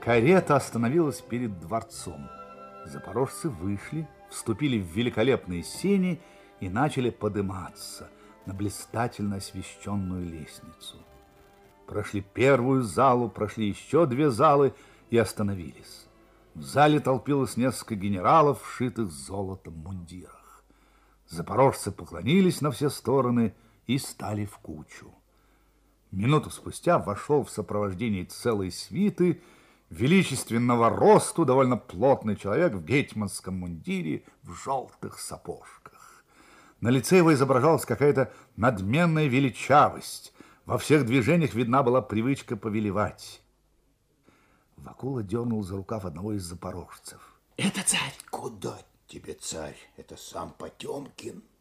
Карета остановилась перед дворцом. Запорожцы вышли, вступили в великолепные сени и начали подниматься на блистательно освещенную лестницу. Прошли первую залу, прошли еще две залы и остановились. В зале толпилось несколько генералов, вшитых золотом мундирах. Запорожцы поклонились на все стороны и стали в кучу. Минуту спустя вошел в сопровождении целой свиты величественного росту довольно плотный человек в гетманском мундире в желтых сапожках. На лице его изображалась какая-то надменная величавость. Во всех движениях видна была привычка повелевать. Вакула дернул за рукав одного из запорожцев. Это царь. Куда тебе царь? Это сам Потемкин.